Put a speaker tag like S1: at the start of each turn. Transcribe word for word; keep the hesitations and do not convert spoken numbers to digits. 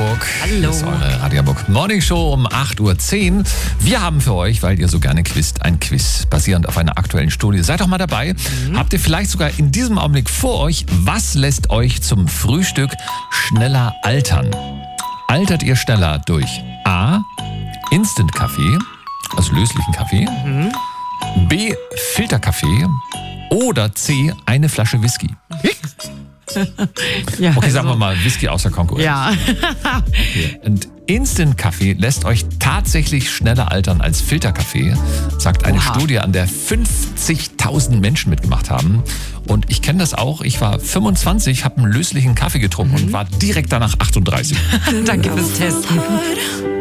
S1: Hamburg.
S2: Hallo.
S1: Das ist eure Radio Hamburg Morning Show um acht Uhr zehn. Wir haben für euch, weil ihr so gerne quizt, ein Quiz basierend auf einer aktuellen Studie. Seid doch mal dabei. Mhm. Habt ihr vielleicht sogar in diesem Augenblick vor euch, was lässt euch zum Frühstück schneller altern? Altert ihr schneller durch A. Instant-Kaffee, also löslichen Kaffee, mhm. B. Filterkaffee oder C. eine Flasche Whisky?
S2: Ja,
S1: okay,
S2: also,
S1: sagen wir mal Whisky außer Konkurrenz.
S2: Ja.
S1: Okay. Und Instant-Kaffee lässt euch tatsächlich schneller altern als Filterkaffee, sagt eine
S2: Oha.
S1: Studie, an der fünfzigtausend Menschen mitgemacht haben. Und ich kenne das auch. Ich war fünfundzwanzig, habe einen löslichen Kaffee getrunken mhm. und war direkt danach achtunddreißig.
S2: Danke fürs Testen.